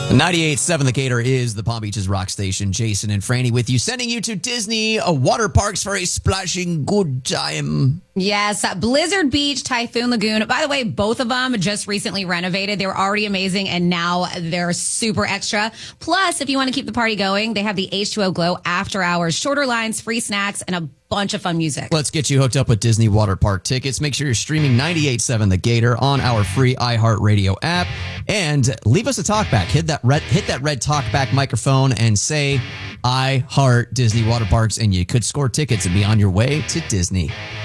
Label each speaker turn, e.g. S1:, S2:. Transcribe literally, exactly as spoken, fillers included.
S1: ninety-eight point seven The Gator is the Palm Beaches rock station. Jason and Franny with you, sending you to Disney uh, water parks for a splashing good time.
S2: Yes, Blizzard Beach, Typhoon Lagoon. By the way, both of them just recently renovated. They were already amazing, and now they're super extra. Plus, if you want to keep the party going, they have the H two O Glow after hours, shorter lines, free snacks, and a bunch of fun music.
S1: Let's get you hooked up with Disney water park tickets. Make sure you're streaming ninety-eight point seven The Gator on our free iHeartRadio app, and leave us a talkback. Hit that red, hit that red talkback microphone and say, "I heart Disney water parks," and you could score tickets and be on your way to Disney.